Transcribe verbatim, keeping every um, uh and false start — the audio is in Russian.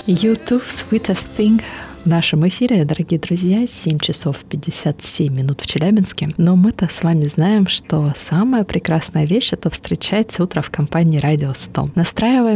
YouTube Sweetest Thing в нашем эфире, дорогие друзья, семь часов пятьдесят семь минут в Челябинске. Но мы-то с вами знаем, что самая прекрасная вещь — это встречать утро в компании Радио сто. Настраиваем